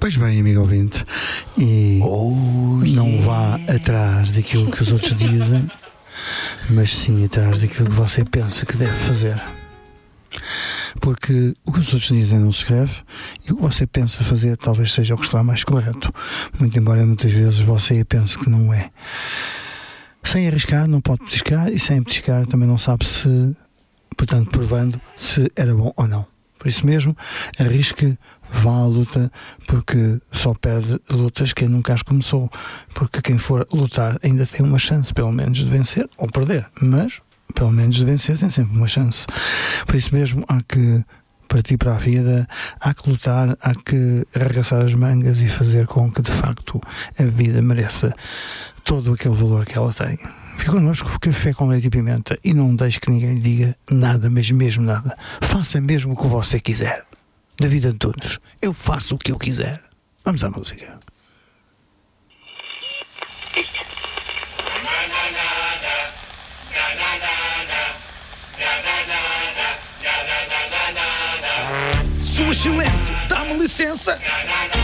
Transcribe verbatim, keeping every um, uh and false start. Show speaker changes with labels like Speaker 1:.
Speaker 1: Pois bem, amigo ouvinte, e
Speaker 2: oh,
Speaker 1: não
Speaker 2: yeah.
Speaker 1: vá atrás daquilo que os outros dizem, mas sim atrás daquilo que você pensa que deve fazer. Porque o que os outros dizem não se escreve, e o que você pensa fazer talvez seja o que está mais correto, muito embora muitas vezes você pense que não é. Sem arriscar não pode petiscar, e sem petiscar também não sabe se, portanto, provando se era bom ou não. Por isso mesmo, arrisque, vá à luta, porque só perde lutas quem nunca as começou. Porque quem for lutar ainda tem uma chance, pelo menos, de vencer ou perder. Mas, pelo menos, de vencer tem sempre uma chance. Por isso mesmo, há que partir para a vida, há que lutar, há que arregaçar as mangas e fazer com que, de facto, a vida mereça todo aquele valor que ela tem. Fique connosco, café com leite e pimenta, e não deixe que ninguém lhe diga nada, mas mesmo nada. Faça mesmo o que você quiser. David Antunes, eu faço o que eu quiser. Vamos à música. Sua Excelência, dá-me licença.